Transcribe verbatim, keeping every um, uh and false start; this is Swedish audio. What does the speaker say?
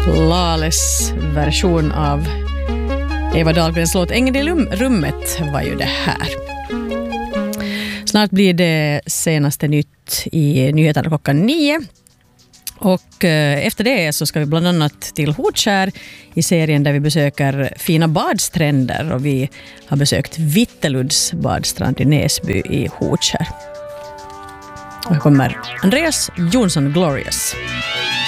Lales version av Eva Dahlgrens låt Ängen i rummet var ju det här. Snart blir det senaste nytt i nyheterna klockan nio. Och efter det så ska vi bland annat till Hotskär i serien där vi besöker fina badstränder. Och vi har besökt Vitteluds badstrand i Näsby i Hotskär. Och här kommer Andreas Jonsson Glorious.